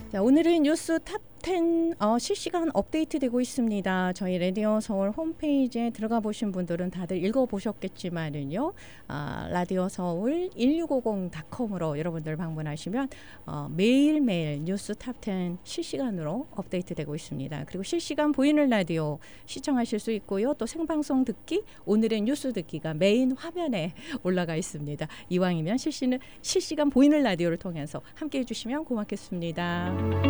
자, 오늘은 뉴스 탑10 실시간 업데이트되고 있습니다. 저희 라디오 서울 홈페이지에 들어가 보신 분들은 다들 읽어보셨겠지만은요. 라디오 서울 1650.com으로 여러분들 방문하시면 매일매일 뉴스 탑10 실시간으로 업데이트되고 있습니다. 그리고 실시간 보이는 라디오 시청하실 수 있고요. 또 생방송 듣기, 오늘의 뉴스 듣기가 메인 화면에 올라가 있습니다. 이왕이면 실시간 보이는 라디오를 통해서 함께해 주시면 고맙겠습니다.